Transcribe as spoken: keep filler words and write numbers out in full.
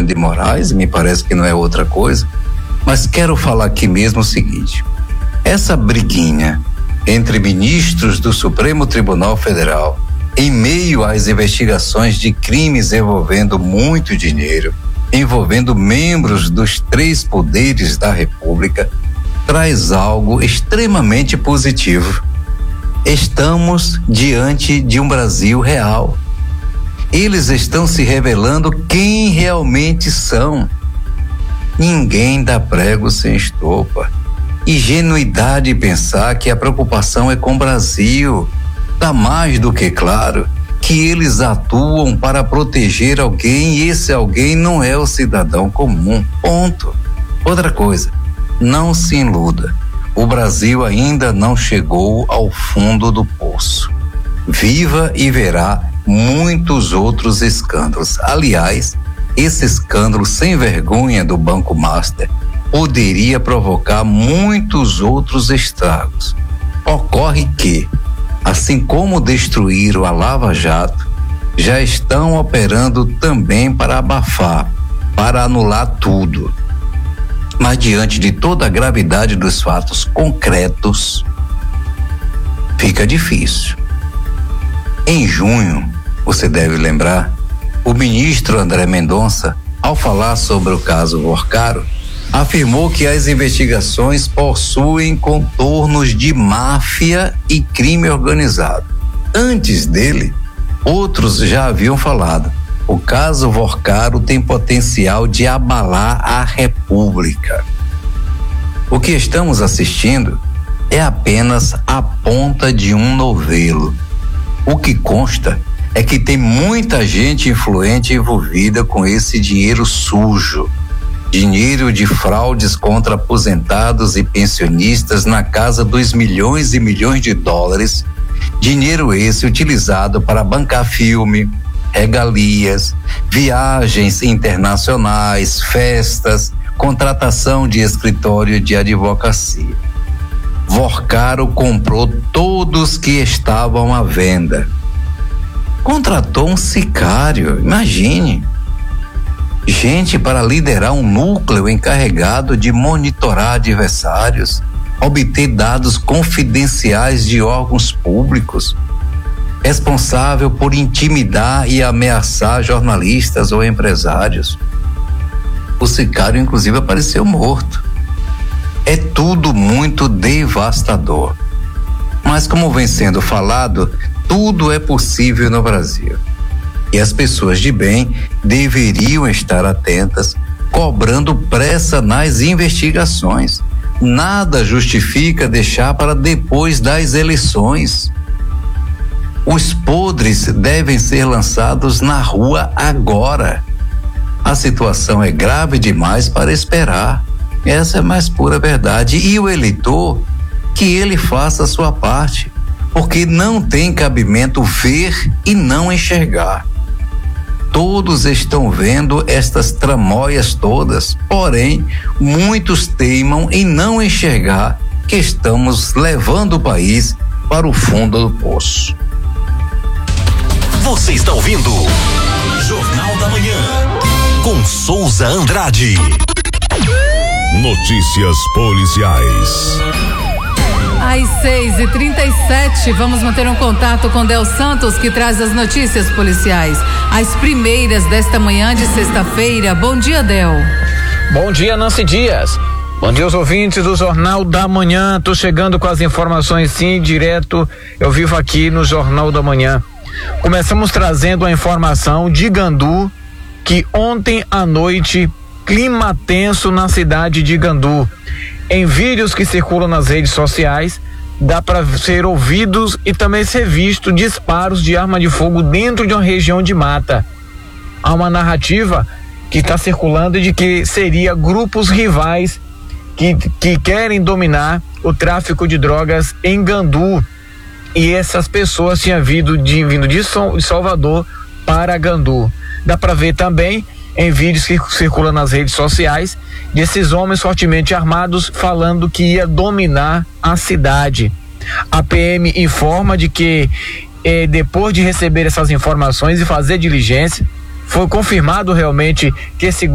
Alexandre de Moraes, me parece que não é outra coisa, mas quero falar aqui mesmo o seguinte: essa briguinha entre ministros do Supremo Tribunal Federal, em meio às investigações de crimes envolvendo muito dinheiro, envolvendo membros dos três poderes da República, traz algo extremamente positivo. Estamos diante de um Brasil real. Eles estão se revelando quem realmente são. Ninguém dá prego sem estopa. Ingenuidade pensar que a preocupação é com o Brasil. Está mais do que claro que eles atuam para proteger alguém e esse alguém não é o cidadão comum. Ponto. Outra coisa, não se iluda. O Brasil ainda não chegou ao fundo do poço. Viva e verá muitos outros escândalos. Aliás, esse escândalo sem vergonha do Banco Master poderia provocar muitos outros estragos. Ocorre que, assim como destruíram a Lava Jato, já estão operando também para abafar, para anular tudo. Mas diante de toda a gravidade dos fatos concretos, fica difícil. Em junho, você deve lembrar, o ministro André Mendonça, ao falar sobre o caso Vorcaro, afirmou que as investigações possuem contornos de máfia e crime organizado. Antes dele, outros já haviam falado. O caso Vorcaro tem potencial de abalar a República. O que estamos assistindo é apenas a ponta de um novelo. O que consta é que tem muita gente influente envolvida com esse dinheiro sujo. Dinheiro de fraudes contra aposentados e pensionistas na casa dos milhões e milhões de dólares. Dinheiro esse utilizado para bancar filme, regalias, viagens internacionais, festas, contratação de escritório de advocacia. Vorcaro comprou todos que estavam à venda. Contratou um sicário, imagine. Gente para liderar um núcleo encarregado de monitorar adversários, obter dados confidenciais de órgãos públicos, responsável por intimidar e ameaçar jornalistas ou empresários. O sicário, inclusive, apareceu morto. É tudo muito devastador. Mas, como vem sendo falado, tudo é possível no Brasil. E as pessoas de bem deveriam estar atentas, cobrando pressa nas investigações. Nada justifica deixar para depois das eleições. Os podres devem ser lançados na rua agora. A situação é grave demais para esperar. Essa é a mais pura verdade. E o eleitor, que ele faça a sua parte, porque não tem cabimento ver e não enxergar. Todos estão vendo estas tramóias todas, porém, muitos teimam em não enxergar que estamos levando o país para o fundo do poço. Você está ouvindo Jornal da Manhã, com Souza Andrade. Notícias policiais. Às seis e trinta e sete, vamos manter um contato com Del Santos, que traz as notícias policiais. As primeiras desta manhã de sexta-feira. Bom dia, Del. Bom dia, Nancy Dias. Bom dia aos ouvintes do Jornal da Manhã. Tô chegando com as informações, sim, direto. Eu vivo aqui no Jornal da Manhã. Começamos trazendo a informação de Gandu, que ontem à noite, clima tenso na cidade de Gandu. Em vídeos que circulam nas redes sociais, dá para ser ouvidos e também ser visto disparos de arma de fogo dentro de uma região de mata. Há uma narrativa que está circulando de que seria grupos rivais que, que querem dominar o tráfico de drogas em Gandu. E essas pessoas tinham vindo de, vindo de Salvador para Gandu. Dá para ver também em vídeos que circulam nas redes sociais desses homens fortemente armados falando que ia dominar a cidade. A P M informa de que eh, depois de receber essas informações e fazer diligência, foi confirmado realmente que esse